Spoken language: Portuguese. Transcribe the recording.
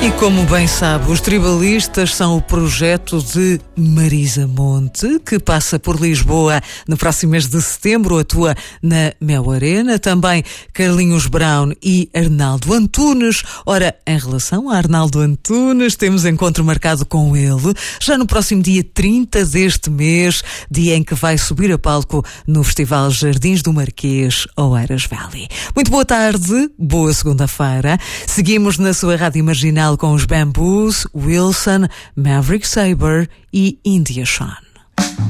E como bem sabe, os Tribalistas são o projeto de Marisa Monte, que passa por Lisboa no próximo mês de setembro, atua na Mel Arena. Também Carlinhos Brown e Arnaldo Antunes. Ora, em relação a Arnaldo Antunes, temos encontro marcado com ele já no próximo dia 30 deste mês, dia em que vai subir a palco no Festival Jardins do Marquês, Oeiras Valley. Muito boa tarde, boa segunda-feira. Seguimos na sua rádio marginal com os Bamboos, Wilson, Maverick Sabre e India Shawn.